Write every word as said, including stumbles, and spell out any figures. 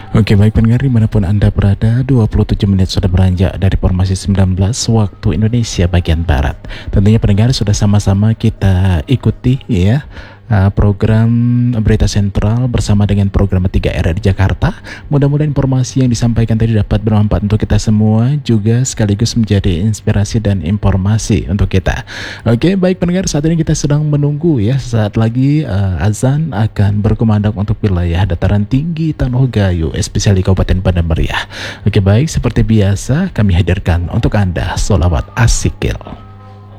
Oke, baik pendengar dimanapun Anda berada, dua puluh tujuh menit sudah beranjak dari formasi sembilan belas waktu Indonesia bagian Barat. Tentunya pendengar sudah sama-sama kita ikuti ya uh, program Berita Sentral bersama dengan program tiga R di Jakarta. Mudah-mudahan informasi yang disampaikan tadi dapat bermanfaat untuk kita semua, juga sekaligus menjadi inspirasi dan informasi untuk kita. Oke, baik pendengar, saat ini kita sedang menunggu ya, saat lagi uh, azan akan berkumandang untuk wilayah dataran tinggi Tanoh Gayo, spesial di Kabupaten Padang Meriah. Oke baik, seperti biasa kami hadirkan untuk Anda sholawat asikil.